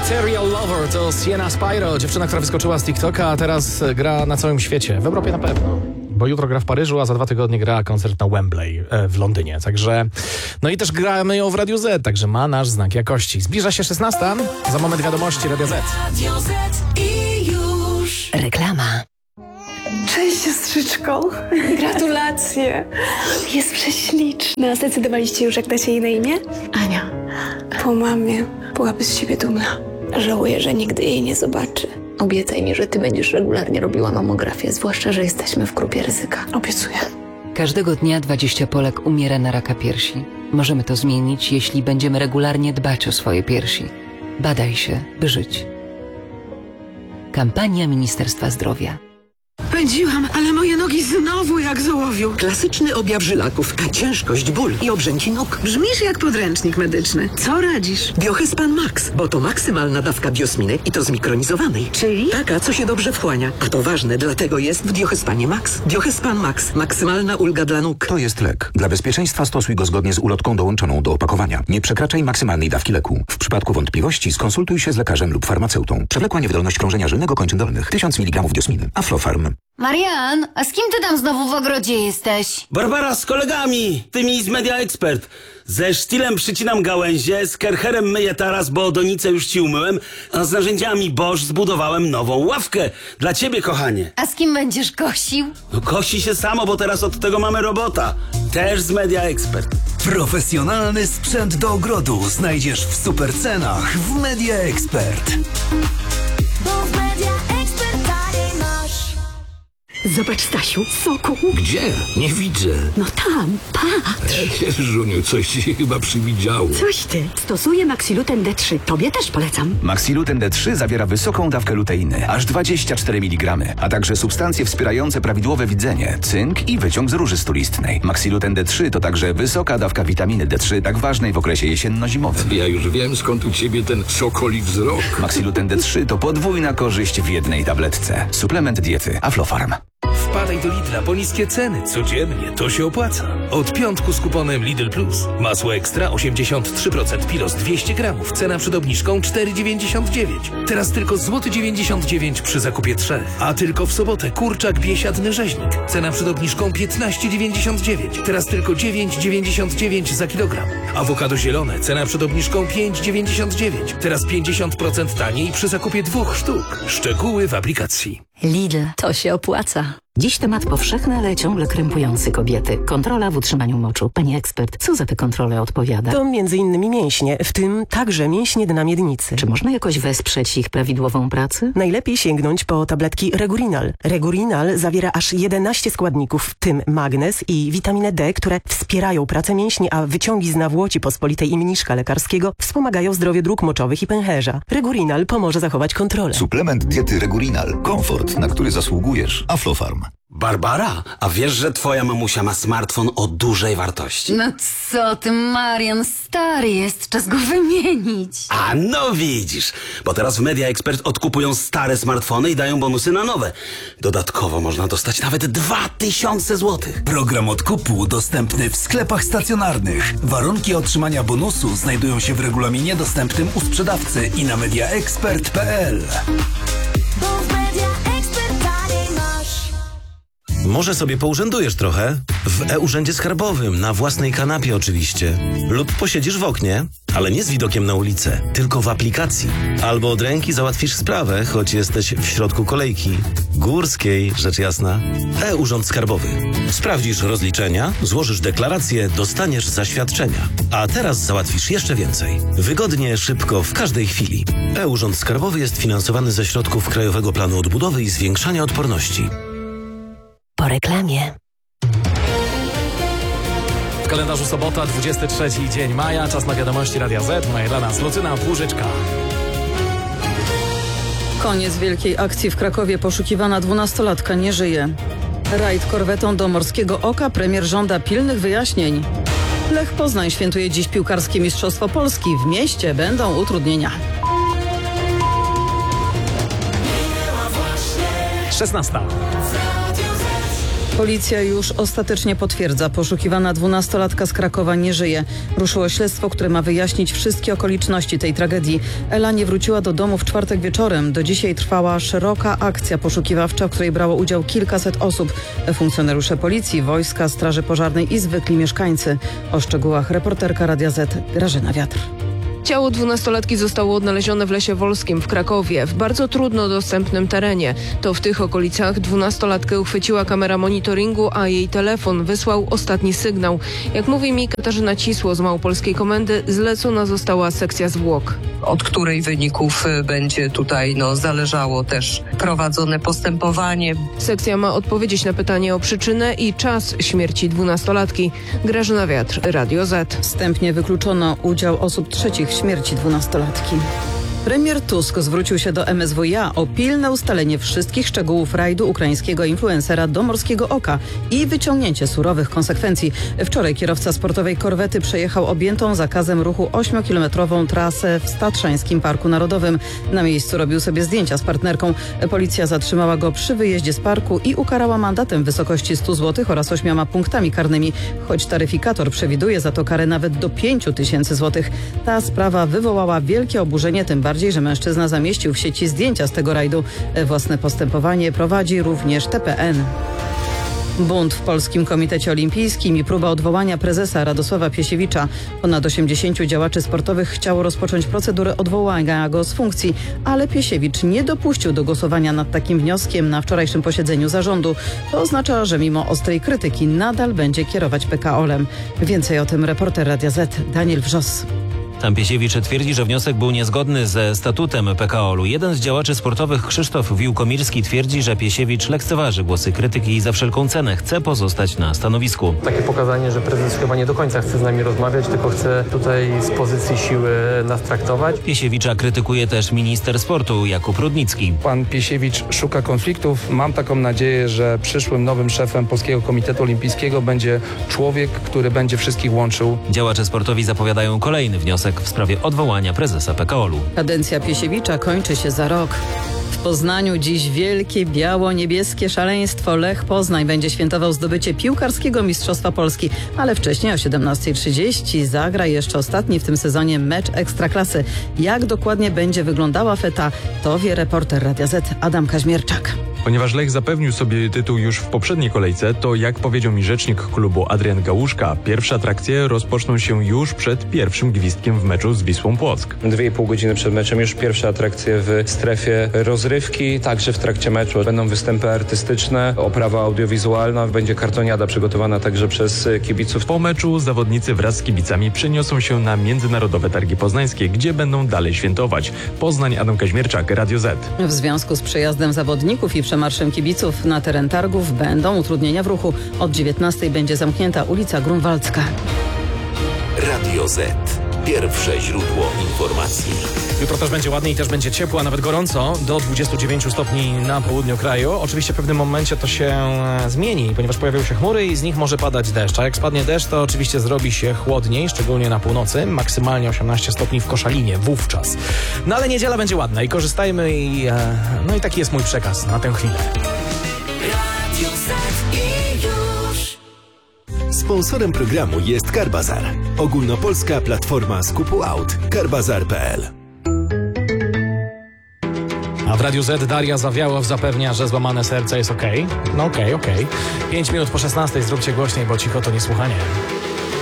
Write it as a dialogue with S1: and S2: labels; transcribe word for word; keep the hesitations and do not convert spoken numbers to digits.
S1: Ethereal Lover to Sienna Spyro, dziewczyna, która wyskoczyła z TikToka, a teraz gra na całym świecie. W Europie na pewno. Bo jutro gra w Paryżu, a za dwa tygodnie gra koncert na Wembley e, w Londynie. Także, no i też gramy ją w Radiu Z, także ma nasz znak jakości. Zbliża się szesnasta, za moment wiadomości Radia Z.
S2: Radio Z i już.
S3: Reklama.
S4: Cześć, siostrzyczko. Gratulacje. Jest prześliczna. Zdecydowaliście już, jak dacie jej na imię? Ania. Po mamie byłaby z siebie dumna. Żałuję, że nigdy jej nie zobaczy.
S3: Obiecaj mi, że ty będziesz regularnie robiła mamografię, zwłaszcza, że jesteśmy w grupie ryzyka.
S4: Obiecuję.
S5: Każdego dnia dwadzieścia Polek umiera na raka piersi. Możemy to zmienić, jeśli będziemy regularnie dbać o swoje piersi. Badaj się, by żyć. Kampania Ministerstwa Zdrowia.
S6: Pędziłam, ale moje nogi znowu jak z ołowiu. Klasyczny objaw żylaków, ciężkość, ból i obrzęki nóg. Brzmisz jak podręcznik medyczny. Co radzisz? Biohyspan Max, bo to maksymalna dawka biosminy i to zmikronizowanej. Czyli? Taka, co się dobrze wchłania. A to ważne, dlatego jest w Biohyspanie Max. Biohyspan Max. Maksymalna ulga dla nóg.
S7: To jest lek. Dla bezpieczeństwa stosuj go zgodnie z ulotką dołączoną do opakowania. Nie przekraczaj maksymalnej dawki leku. W przypadku wątpliwości skonsultuj się z lekarzem lub farmaceutą. Przewlekła niewydolność krążenia żylnego kończyn dolnych. tysiąc miligramów biosminy. Aflofarm.
S8: Marian, a z kim ty tam znowu w ogrodzie jesteś?
S9: Barbara, z kolegami, tymi z Media Expert. Ze sztilem przycinam gałęzie, z kercherem myję taras, bo donicę już ci umyłem, a z narzędziami Bosch zbudowałem nową ławkę. Dla ciebie, kochanie.
S8: A z kim będziesz kosił?
S9: No, kosi się samo, bo teraz od tego mamy robota. Też z Media Expert.
S10: Profesjonalny sprzęt do ogrodu znajdziesz w super cenach w Media Expert.
S2: Bo w Media Expert taniej masz.
S6: Zobacz, Stasiu, soku.
S11: Gdzie? Nie widzę.
S6: No tam, patrz.
S11: Żuniu, coś ci się chyba przywidziało.
S6: Coś ty. Stosuję Maxiluten D trzy. Tobie też polecam.
S7: Maxiluten D trzy zawiera wysoką dawkę luteiny, aż dwadzieścia cztery miligramy, a także substancje wspierające prawidłowe widzenie, cynk i wyciąg z róży stulistnej. Maxiluten D trzy to także wysoka dawka witaminy D trzy, tak ważnej w okresie jesienno-zimowym.
S11: Ja już wiem, skąd u ciebie ten sokoli wzrok.
S7: Maxiluten D trzy to podwójna korzyść w jednej tabletce. Suplement diety Aflofarm.
S12: Wpadaj do Lidla po niskie ceny. Codziennie to się opłaca. Od piątku z kuponem Lidl Plus. Masło ekstra osiemdziesiąt trzy procent Pilos dwieście gramów. Cena przed obniżką cztery dziewięćdziesiąt dziewięć. Teraz tylko złoty dziewięćdziesiąt dziewięć przy zakupie trzech. A tylko w sobotę kurczak biesiadny rzeźnik. Cena przed obniżką piętnaście dziewięćdziesiąt dziewięć. Teraz tylko dziewięć dziewięćdziesiąt dziewięć za kilogram. Awokado zielone. Cena przed obniżką pięć dziewięćdziesiąt dziewięć. Teraz pięćdziesiąt procent taniej przy zakupie dwóch sztuk. Szczegóły w aplikacji.
S3: Lidl, to się opłaca. Dziś temat powszechny, ale ciągle krępujący kobiety. Kontrola w utrzymaniu moczu. Pani ekspert, co za tę kontrolę odpowiada?
S13: To między innymi mięśnie, w tym także mięśnie dna miednicy.
S3: Czy można jakoś wesprzeć ich prawidłową pracę?
S13: Najlepiej sięgnąć po tabletki Regurinal. Regurinal zawiera aż jedenaście składników, w tym magnez i witaminę D, które wspierają pracę mięśni, a wyciągi z nawłoci pospolitej i mniszka lekarskiego wspomagają zdrowie dróg moczowych i pęcherza. Regurinal pomoże zachować kontrolę.
S14: Suplement diety Regurinal. Komfort, na który zasługujesz. Aflofarm.
S9: Barbara, a wiesz, że twoja mamusia ma smartfon o dużej wartości?
S8: No co ty, Marian, stary jest, czas go wymienić.
S9: A no widzisz, bo teraz w Media Expert odkupują stare smartfony i dają bonusy na nowe. Dodatkowo można dostać nawet dwa tysiące złotych.
S10: Program odkupu dostępny w sklepach stacjonarnych. Warunki otrzymania bonusu znajdują się w regulaminie dostępnym u sprzedawcy i na mediaexpert kropka p l.
S2: Bo w Media Expert taniej masz.
S15: Może sobie pourzędujesz trochę? W e-urzędzie skarbowym, na własnej kanapie oczywiście. Lub posiedzisz w oknie, ale nie z widokiem na ulicę, tylko w aplikacji. Albo od ręki załatwisz sprawę, choć jesteś w środku kolejki. Górskiej, rzecz jasna. E-urząd skarbowy. Sprawdzisz rozliczenia, złożysz deklarację, dostaniesz zaświadczenia. A teraz załatwisz jeszcze więcej. Wygodnie, szybko, w każdej chwili. E-urząd skarbowy jest finansowany ze środków Krajowego Planu Odbudowy i Zwiększania Odporności.
S3: Po reklamie.
S1: W kalendarzu sobota, dwudziesty trzeci dzień maja, czas na wiadomości Radia Z. Moja dla nas Lucyna Płużyczka.
S16: Koniec wielkiej akcji w Krakowie. Poszukiwana dwunastolatka nie żyje. Rajd korwetą do Morskiego Oka. Premier żąda pilnych wyjaśnień. Lech Poznań świętuje dziś piłkarskie Mistrzostwo Polski. W mieście będą utrudnienia.
S1: szesnasta.
S16: Policja już ostatecznie potwierdza, poszukiwana dwunastolatka z Krakowa nie żyje. Ruszyło śledztwo, które ma wyjaśnić wszystkie okoliczności tej tragedii. Ela nie wróciła do domu w czwartek wieczorem. Do dzisiaj trwała szeroka akcja poszukiwawcza, w której brało udział kilkaset osób. Funkcjonariusze policji, wojska, straży pożarnej i zwykli mieszkańcy. O szczegółach reporterka Radia Z Grażyna Wiatr.
S17: Ciało dwunastolatki zostało odnalezione w Lesie Wolskim w Krakowie, w bardzo trudno dostępnym terenie. To w tych okolicach dwunastolatkę uchwyciła kamera monitoringu, a jej telefon wysłał ostatni sygnał. Jak mówi mi Katarzyna Cisło z Małopolskiej Komendy, zlecona została sekcja zwłok.
S18: Od której wyników będzie tutaj no, zależało też prowadzone postępowanie.
S17: Sekcja ma odpowiedzieć na pytanie o przyczynę i czas śmierci dwunastolatki. Grażyna Wiatr, Radio Z.
S16: Wstępnie wykluczono udział osób trzecich w śmierci dwunastolatki. Premier Tusk zwrócił się do M S W iA o pilne ustalenie wszystkich szczegółów rajdu ukraińskiego influencera do Morskiego Oka i wyciągnięcie surowych konsekwencji. Wczoraj kierowca sportowej korwety przejechał objętą zakazem ruchu ośmiokilometrową trasę w Tatrzańskim Parku Narodowym. Na miejscu robił sobie zdjęcia z partnerką. Policja zatrzymała go przy wyjeździe z parku i ukarała mandatem w wysokości stu złotych oraz ośmioma punktami karnymi, choć taryfikator przewiduje za to karę nawet do pięciu tysięcy złotych. Ta sprawa wywołała wielkie oburzenie, tym bardziej Bardziej, że mężczyzna zamieścił w sieci zdjęcia z tego rajdu. Własne postępowanie prowadzi również T P N. Bunt w Polskim Komitecie Olimpijskim i próba odwołania prezesa Radosława Piesiewicza. Ponad osiemdziesięciu działaczy sportowych chciało rozpocząć procedurę odwołania go z funkcji, ale Piesiewicz nie dopuścił do głosowania nad takim wnioskiem na wczorajszym posiedzeniu zarządu. To oznacza, że mimo ostrej krytyki nadal będzie kierować P K O L-em. Więcej o tym reporter Radia Z Daniel Wrzos.
S19: Tam Piesiewicz twierdzi, że wniosek był niezgodny ze statutem P K O L-u. Jeden z działaczy sportowych, Krzysztof Wiłkomirski, twierdzi, że Piesiewicz lekceważy głosy krytyki i za wszelką cenę chce pozostać na stanowisku.
S20: Takie pokazanie, że prezes chyba nie do końca chce z nami rozmawiać, tylko chce tutaj z pozycji siły nas traktować.
S19: Piesiewicza krytykuje też minister sportu Jakub Rudnicki.
S21: Pan Piesiewicz szuka konfliktów. Mam taką nadzieję, że przyszłym nowym szefem Polskiego Komitetu Olimpijskiego będzie człowiek, który będzie wszystkich łączył.
S19: Działacze sportowi zapowiadają kolejny wniosek w sprawie odwołania prezesa P K O L-u.
S16: Kadencja Piesiewicza kończy się za rok. W Poznaniu dziś wielkie biało-niebieskie szaleństwo. Lech Poznań będzie świętował zdobycie piłkarskiego Mistrzostwa Polski, ale wcześniej o siedemnasta trzydzieści zagra jeszcze ostatni w tym sezonie mecz Ekstraklasy. Jak dokładnie będzie wyglądała feta, to wie reporter Radia Z Adam Kaźmierczak.
S22: Ponieważ Lech zapewnił sobie tytuł już w poprzedniej kolejce, to jak powiedział mi rzecznik klubu Adrian Gałuszka, pierwsze atrakcje rozpoczną się już przed pierwszym gwizdkiem w meczu z Wisłą Płock.
S23: Dwie i pół godziny przed meczem już pierwsze atrakcje w strefie rozrywki, także w trakcie meczu będą występy artystyczne, oprawa audiowizualna, będzie kartoniada przygotowana także przez kibiców.
S22: Po meczu zawodnicy wraz z kibicami przeniosą się na Międzynarodowe Targi Poznańskie, gdzie będą dalej świętować. Poznań, Adam Kaźmierczak, Radio Z.
S16: W związku z przejazdem zawodników i przemarszem kibiców na teren targów będą utrudnienia w ruchu. Od dziewiętnastej będzie zamknięta ulica Grunwaldzka.
S24: Radio Z. Pierwsze źródło informacji.
S1: Jutro też będzie ładnie i też będzie ciepło, a nawet gorąco, do dwudziestu dziewięciu stopni na południu kraju. Oczywiście w pewnym momencie to się zmieni, ponieważ pojawią się chmury i z nich może padać deszcz. A jak spadnie deszcz, to oczywiście zrobi się chłodniej, szczególnie na północy. Maksymalnie osiemnaście stopni w Koszalinie wówczas. No ale niedziela będzie ładna i korzystajmy i... No i taki jest mój przekaz na tę chwilę.
S24: Radio Z i już. Sponsorem programu jest Carbazar. Ogólnopolska platforma skupu aut. carbazar kropka p l.
S1: A w Radiu Z Daria Zawiałow zapewnia, że złamane serce jest okej. Okay. No okej, okay, okej. Okay. Pięć minut po szesnastej, zróbcie głośniej, bo cicho to niesłuchanie.